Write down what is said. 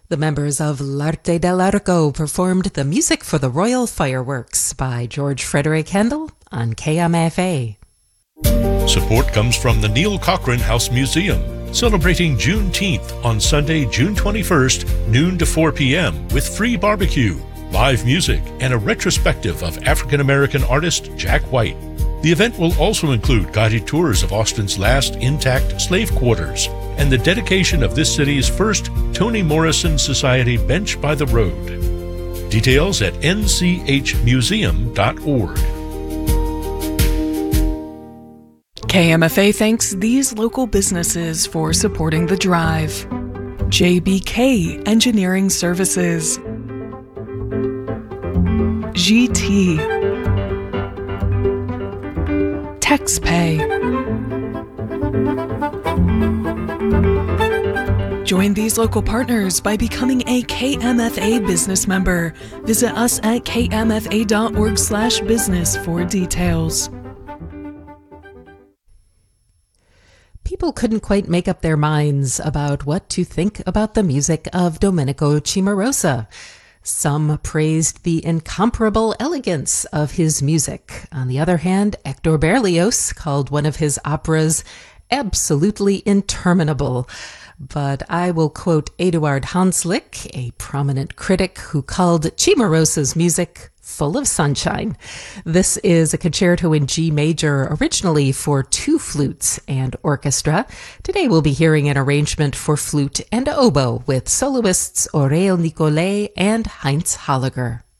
The members of L'Arte dell'Arco performed the music for the Royal Fireworks by George Frederick Handel on KMFA. Support comes from the Neil Cochran House Museum, celebrating Juneteenth on Sunday, June 21st, noon to 4 p.m. with free barbecue, live music, and a retrospective of African-American artist Jack White. The event will also include guided tours of Austin's last intact slave quarters and the dedication of this city's first Toni Morrison Society bench by the road. Details at nchmuseum.org. KMFA thanks these local businesses for supporting the drive. JBK Engineering Services, GT, TextPay. Join these local partners by becoming a KMFA business member. Visit us at kmfa.org/business for details. People couldn't quite make up their minds about what to think about the music of Domenico Cimarosa. Some praised the incomparable elegance of his music. On the other hand, Hector Berlioz called one of his operas absolutely interminable. But I will quote Eduard Hanslick, a prominent critic who called Cimarosa's music full of sunshine. This is a concerto in G major, originally for 2 flutes and orchestra. Today we'll be hearing an arrangement for flute and oboe with soloists Aurel Nicolet and Heinz Holliger.